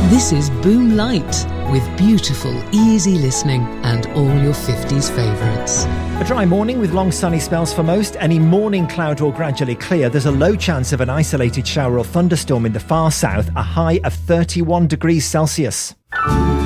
This is Boom Light, with beautiful, easy listening and all your 50s favourites. A dry morning with long sunny spells for most. Any morning cloud will gradually clear. There's a low chance of an isolated shower or thunderstorm in the far south, a high of 31 degrees Celsius.